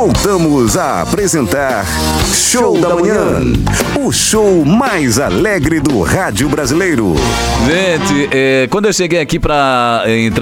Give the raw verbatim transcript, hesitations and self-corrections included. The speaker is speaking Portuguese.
Voltamos a apresentar Show da Manhã, o show mais alegre do rádio brasileiro. Gente, é, quando eu cheguei aqui para